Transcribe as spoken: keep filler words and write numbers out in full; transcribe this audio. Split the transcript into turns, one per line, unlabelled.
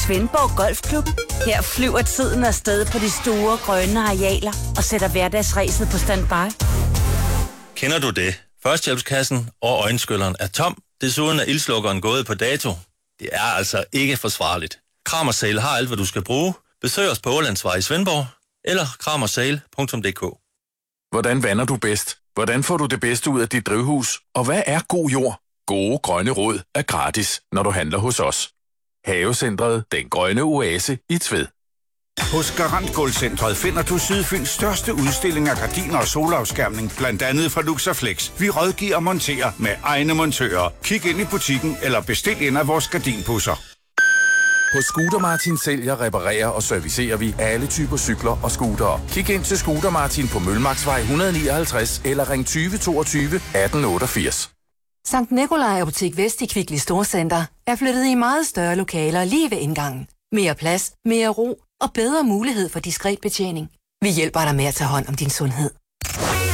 Svendborg Golfklub. Her flyver tiden afsted på de store grønne arealer og sætter hverdagsræset på standby.
Kender du det? Førstehjælpskassen og øjenskylleren er tom. Desuden er ildslukkeren gået på dato. Det er altså ikke forsvarligt. Kram og Sale har alt, hvad du skal bruge. Besøg os på Ålandsvej i Svendborg eller kramersale punktum d k.
Hvordan vander du bedst? Hvordan får du det bedste ud af dit drivhus? Og hvad er god jord? Gode grønne råd er gratis, når du handler hos os. Havecentret Den Grønne Oase i Tved.
Hos Garant Gulvcentret finder du Sydfyns største udstilling af gardiner og solafskærmning, blandt andet fra Luxaflex. Vi rådgiver og monterer med egne montører. Kig ind i butikken eller bestil ind af vores gardinpusser.
Hos Scooter Martin sælger, reparerer og servicerer vi alle typer cykler og scootere. Kig ind til Scooter Martin på Mølmarksvej et hundrede nioghalvtreds eller ring tyve toogtyve atten otteogfirs.
Sankt Nikolaj Apotek Vest i Kvickly Storcenter er flyttet i meget større lokaler lige ved indgangen. Mere plads, mere ro og bedre mulighed for diskret betjening. Vi hjælper dig med at tage hånd om din sundhed.